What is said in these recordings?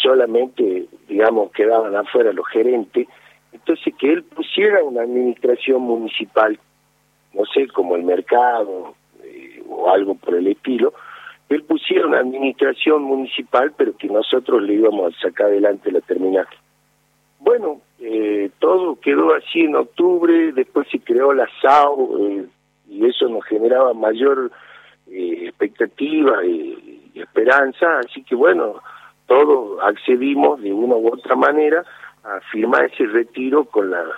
solamente, digamos, quedaban afuera los gerentes, entonces que él pusiera una administración municipal, no sé, como el mercado o algo por el estilo, él pusiera una administración municipal, pero que nosotros le íbamos a sacar adelante la terminal. Bueno, todo quedó así en octubre, después se creó la SAO, y eso nos generaba mayor expectativa y esperanza, así que bueno, todos accedimos de una u otra manera a firmar ese retiro con la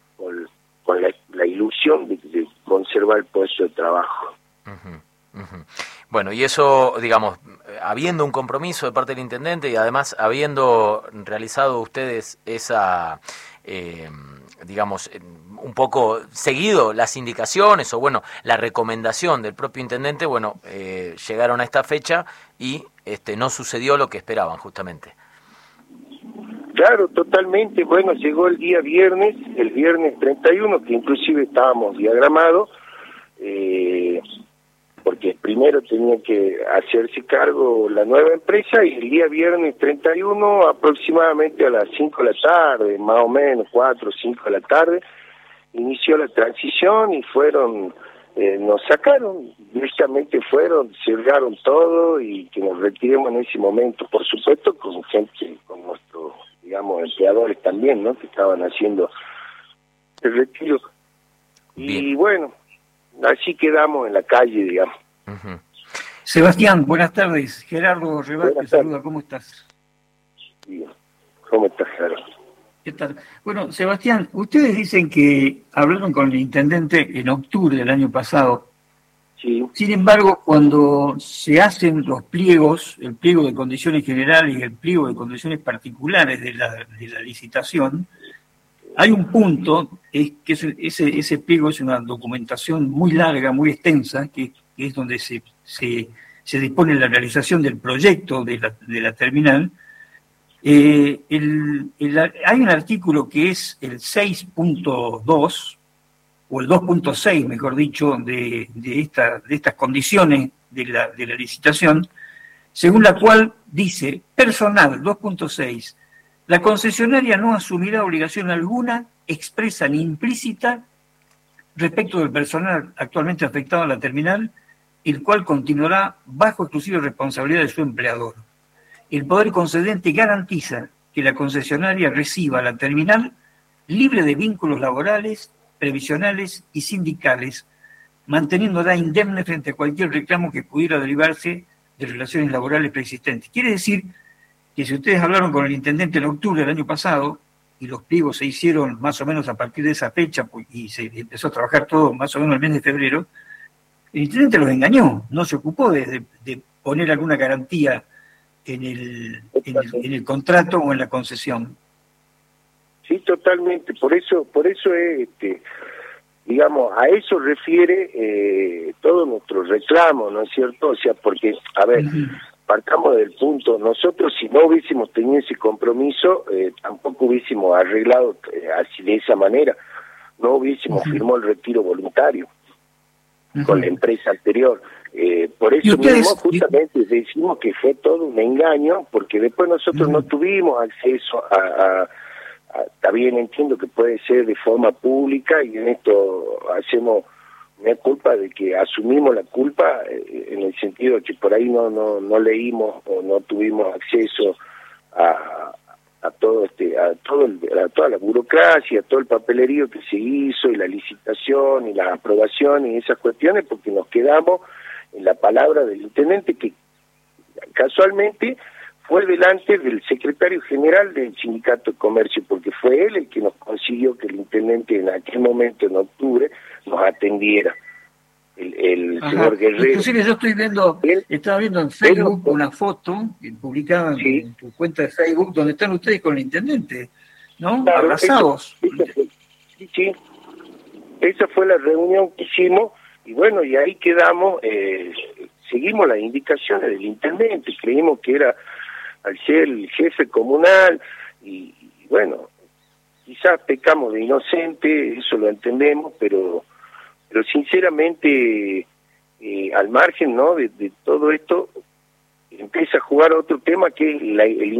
ilusión de conservar el puesto de trabajo. Uh-huh, uh-huh. Bueno, y eso, digamos, habiendo un compromiso de parte del intendente y además habiendo realizado ustedes esa, digamos, un poco seguido las indicaciones o, bueno, la recomendación del propio intendente, bueno, llegaron a esta fecha y no sucedió lo que esperaban justamente. Claro, totalmente. Bueno, llegó el viernes 31, que inclusive estábamos diagramados, porque primero tenía que hacerse cargo la nueva empresa, y el día viernes 31, aproximadamente a las 5 de la tarde, más o menos, 4 o 5 de la tarde, inició la transición y fueron, nos sacaron, directamente fueron, cerraron todo y que nos retiremos en ese momento, por supuesto con gente, con nuestros, digamos, empleadores también, ¿no?, que estaban haciendo el retiro. Bien. Y bueno, así quedamos en la calle, digamos. Uh-huh. Sebastián, buenas tardes. Gerardo Rebat te saluda, ¿cómo estás? Bien. ¿Cómo estás, Gerardo? ¿Qué tal? Bueno, Sebastián, ustedes dicen que hablaron con el intendente en octubre del año pasado. Sí. Sin embargo, cuando se hacen los pliegos, el pliego de condiciones generales y el pliego de condiciones particulares de la licitación, hay un punto, es que ese pliego es una documentación muy larga, muy extensa, que es donde se dispone la realización del proyecto de la terminal. Hay un artículo que es el 6.2, o el 2.6, mejor dicho, de estas condiciones de la licitación, según la cual dice, personal, 2.6, la concesionaria no asumirá obligación alguna, expresa ni implícita, respecto del personal actualmente afectado a la terminal, el cual continuará bajo exclusiva responsabilidad de su empleador. El poder concedente garantiza que la concesionaria reciba la terminal libre de vínculos laborales, previsionales y sindicales, manteniéndola indemne frente a cualquier reclamo que pudiera derivarse de relaciones laborales preexistentes. Quiere decir que si ustedes hablaron con el intendente en octubre del año pasado y los pliegos se hicieron más o menos a partir de esa fecha y se empezó a trabajar todo más o menos el mes de febrero, el intendente los engañó, no se ocupó de poner alguna garantía en el contrato o en la concesión. Sí, totalmente. Por eso es, digamos, a eso refiere todo nuestro reclamo, ¿no es cierto? O sea, porque, a ver, partamos del punto, nosotros si no hubiésemos tenido ese compromiso, tampoco hubiésemos arreglado así de esa manera, no hubiésemos firmado el retiro voluntario con la empresa anterior. Por eso mismo justamente decimos que fue todo un engaño, porque después nosotros no tuvimos acceso está bien, entiendo que puede ser de forma pública, y en esto hacemos una culpa de que asumimos la culpa en el sentido de que por ahí no leímos o no tuvimos acceso a toda la burocracia, a todo el papelerío que se hizo y la licitación y la aprobación y esas cuestiones, porque nos quedamos en la palabra del intendente, que casualmente fue delante del secretario general del Sindicato de Comercio, porque fue él el que nos consiguió que el intendente en aquel momento, en octubre, nos atendiera, el señor Guerrero. Inclusive yo estaba viendo en Facebook una foto publicada en tu cuenta de Facebook, donde están ustedes con el intendente, ¿no? Claro, abrazados. Sí, esa fue la reunión que hicimos, y bueno, y ahí quedamos, seguimos las indicaciones del intendente, creímos que era al ser el jefe comunal, y bueno, quizás pecamos de inocente, eso lo entendemos, pero sinceramente, al margen, ¿no?, de todo esto, empieza a jugar otro tema, que es el